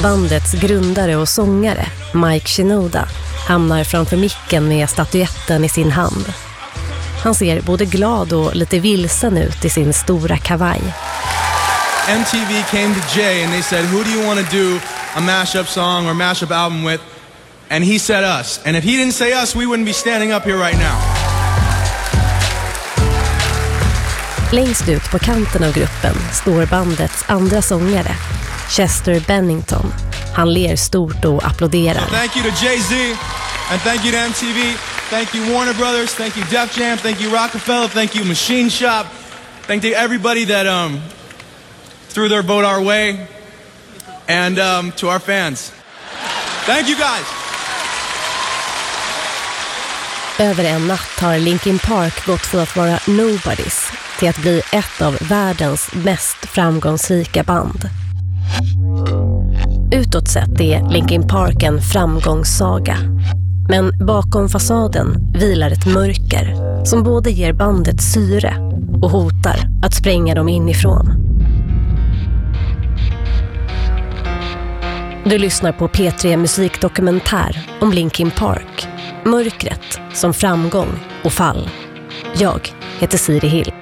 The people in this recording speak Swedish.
Bandets grundare och sångare, Mike Shinoda, hamnar framför micken med statyetten i sin hand. Han ser både glad och lite vilsen ut i sin stora kavaj. MTV came to Jay and they said, who do you want to do a mashup song or mashup album with? And he said us. And if he didn't say us, we wouldn't be standing up here right now. Längst ut på kanten av gruppen står bandets andra sångare, Chester Bennington. Han ler stort och applåderar. So thank you to Jay-Z and thank you to MTV. Thank you Warner Brothers, thank you Def Jam, thank you Rockefeller, thank you Machine Shop. Thank you everybody that threw their vote our way. And to our fans. Thank you guys. Över en natt har Linkin Park gått från att vara nobodies till att bli ett av världens mest framgångsrika band. Utåt sett är Linkin Park en framgångssaga. Men bakom fasaden vilar ett mörker som både ger bandet syre och hotar att spränga dem inifrån. Du lyssnar på P3 musikdokumentär om Linkin Park. Mörkret som framgång och fall. Jag heter Siri Hill.